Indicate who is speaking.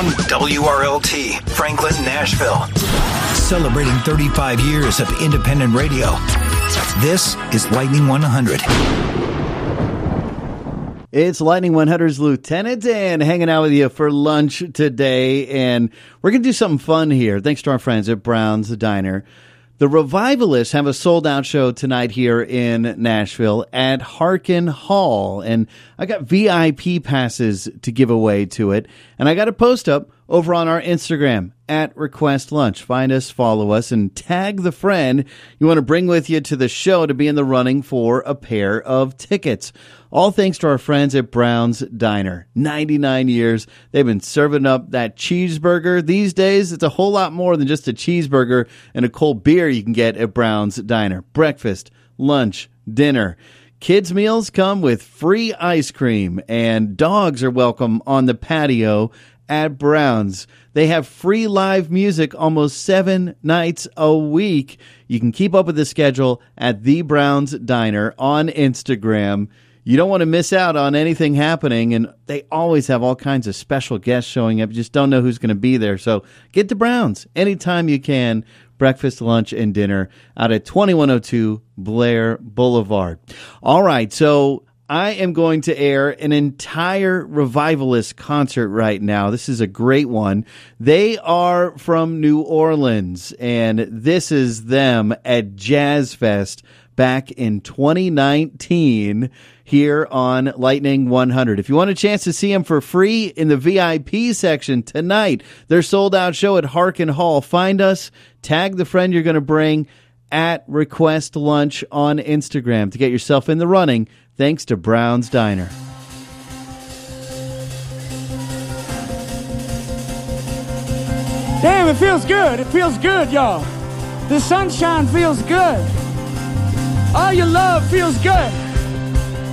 Speaker 1: From WRLT, Franklin, Nashville. Celebrating 35 years of independent radio. This is Lightning 100.
Speaker 2: It's Lightning 100's Lieutenant Dan hanging out with you for lunch today, and we're going to do something fun here. Thanks to our friends at Brown's Diner. The Revivalists have a sold-out show tonight here in Nashville at Harkin Hall, and I got VIP passes to give away to it, and I got a post up over on our Instagram at Request Lunch. Find us, follow us, and tag the friend you want to bring with you to the show to be in the running for a pair of tickets. All thanks to our friends at Brown's Diner. 99 years. They've been serving up that cheeseburger. These days, it's a whole lot more than just a cheeseburger and a cold beer you can get at Brown's Diner. Breakfast, lunch, dinner. Kids' meals come with free ice cream, and dogs are welcome on the patio at Brown's. They have free live music almost 7 nights a week. You can keep up with the schedule at The Brown's Diner on Instagram. You don't want to miss out on anything happening, and they always have all kinds of special guests showing up. You just don't know who's going to be there. So get to Brown's anytime you can. Breakfast, lunch, and dinner out at 2102 Blair Boulevard. All right, so I am going to air an entire Revivalist concert right now. This is a great one. They are from New Orleans, and this is them at Jazz Fest back in 2019 here on Lightning 100. If you want a chance to see them for free in the VIP section tonight, their sold-out show at Harkin Hall. Find us, tag the friend you're going to bring at Request Lunch on Instagram to get yourself in the running, thanks to Brown's Diner.
Speaker 3: Damn, it feels good. It feels good, y'all. The sunshine feels good. All your love feels good.